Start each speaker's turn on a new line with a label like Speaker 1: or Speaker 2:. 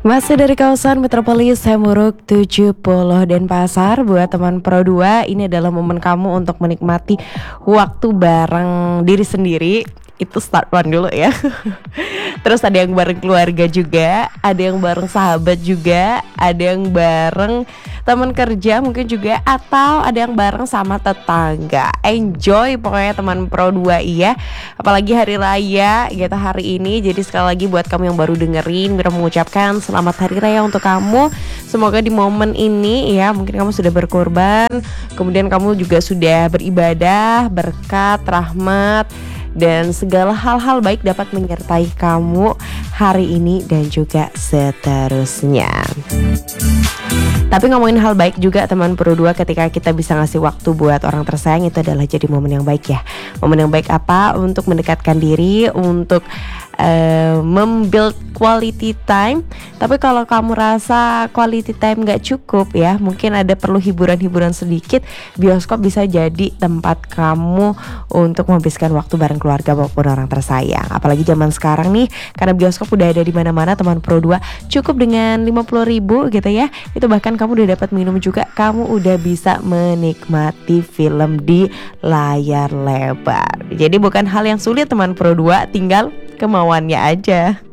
Speaker 1: Masih dari kawasan Metropolis Hemuruk 70 Denpasar. Buat teman Pro 2, ini adalah momen kamu untuk menikmati waktu bareng diri sendiri. Itu start one dulu ya. Terus ada yang bareng keluarga juga, ada yang bareng sahabat juga, ada yang bareng teman kerja mungkin juga, atau ada yang bareng sama tetangga. Enjoy pokoknya teman Pro 2 iya. Apalagi hari raya gitu hari ini. Jadi sekali lagi buat kamu yang baru dengerin, Mira mengucapkan selamat hari raya untuk kamu. Semoga di momen ini ya, mungkin kamu sudah berkorban, kemudian kamu juga sudah beribadah, berkat, rahmat, dan segala hal-hal baik dapat menyertai kamu hari ini dan juga seterusnya. Tapi ngomongin hal baik juga teman Pro 2, ketika kita bisa ngasih waktu buat orang tersayang, itu adalah jadi momen yang baik ya. Momen yang baik apa? Untuk mendekatkan diri, untuk membuild quality time. Tapi kalau kamu rasa quality time gak cukup ya, mungkin ada perlu hiburan-hiburan sedikit, bioskop bisa jadi tempat kamu untuk menghabiskan waktu bareng keluarga maupun orang tersayang. Apalagi zaman sekarang nih, karena bioskop udah ada di mana-mana teman Pro 2. Cukup dengan 50.000 gitu ya, itu bahkan kamu udah dapat minum juga, kamu udah bisa menikmati film di layar lebar. Jadi bukan hal yang sulit teman Pro 2, tinggal kemauannya aja.